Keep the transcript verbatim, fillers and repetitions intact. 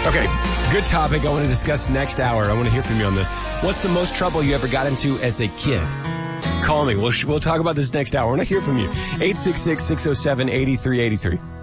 Okay, good topic I want to discuss next hour. I want to hear from you on this. What's the most trouble you ever got into as a kid? Call me. We'll, we'll talk about this next hour. I want to hear from you. eight six six, six oh seven, eight three eight three.